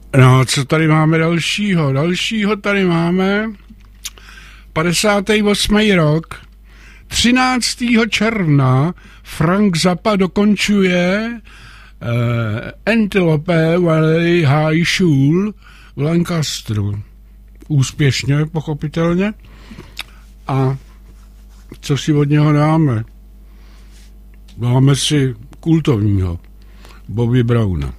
No, co tady máme dalšího? Dalšího tady máme 58. rok. 13. června Frank Zappa dokončuje Antelope Valley High School v Lancasteru. Úspěšně, pochopitelně. A co si od něho dáme? Dáme si kultovního Bobby Browna.